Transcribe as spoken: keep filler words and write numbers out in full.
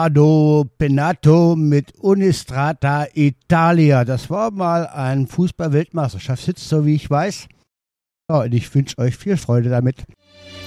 Ado Penato mit Unistrata Italia. Das war mal ein Fußball-Weltmeisterschaftshit, so wie ich weiß. Ja, und ich wünsche euch viel Freude damit.